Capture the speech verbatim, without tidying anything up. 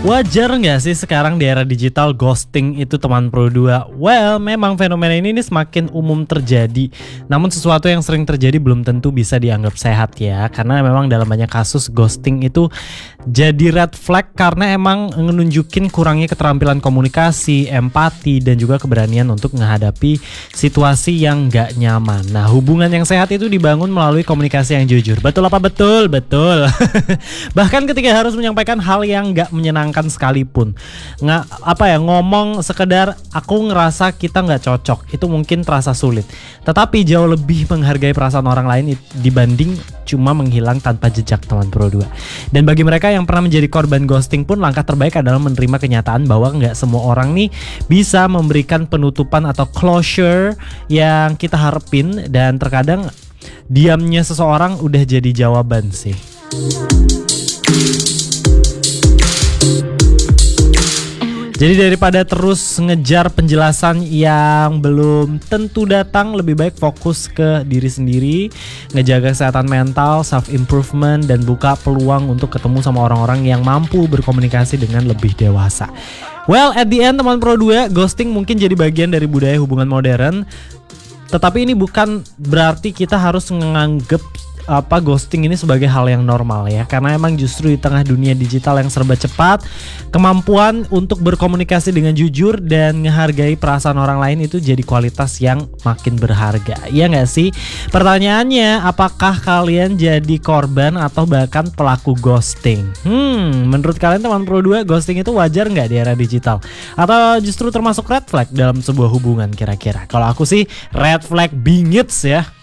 Wajar nggak sih sekarang di era digital ghosting itu teman Pro dua? Well, memang fenomena ini, ini semakin umum terjadi. Namun sesuatu yang sering terjadi belum tentu bisa dianggap sehat ya. Karena memang dalam banyak kasus ghosting itu jadi red flag karena emang nunjukin kurangnya keterampilan komunikasi, empati, dan juga keberanian untuk menghadapi situasi yang nggak nyaman. Nah, hubungan yang sehat itu dibangun melalui komunikasi yang jujur. Betul apa betul? Betul. Bahkan ketika harus menyampaikan hal yang nggak menyenangkan sekalipun, nggak apa ya ngomong sekedar aku ngerasa kita nggak cocok itu mungkin terasa sulit, tetapi jauh lebih menghargai perasaan orang lain dibanding cuma menghilang tanpa jejak teman Pro dua. Dan bagi mereka yang pernah menjadi korban ghosting pun langkah terbaik adalah menerima kenyataan bahwa nggak semua orang nih bisa memberikan penutupan atau closure yang kita harapin, dan terkadang diamnya seseorang udah jadi jawaban sih. Jadi daripada terus ngejar penjelasan yang belum tentu datang, lebih baik fokus ke diri sendiri, ngejaga kesehatan mental, self improvement, dan buka peluang untuk ketemu sama orang-orang yang mampu berkomunikasi dengan lebih dewasa. Well, at the end teman Pro dua, ghosting mungkin jadi bagian dari budaya hubungan modern. Tetapi ini bukan berarti kita harus menganggap apa ghosting ini sebagai hal yang normal ya, karena emang justru di tengah dunia digital yang serba cepat, kemampuan untuk berkomunikasi dengan jujur dan menghargai perasaan orang lain itu jadi kualitas yang makin berharga. Iya nggak sih? Pertanyaannya, apakah kalian jadi korban atau bahkan pelaku ghosting? Hmm, menurut kalian teman Pro dua, ghosting itu wajar nggak di era digital? Atau justru termasuk red flag dalam sebuah hubungan kira-kira? Kalau aku sih red flag bingits ya.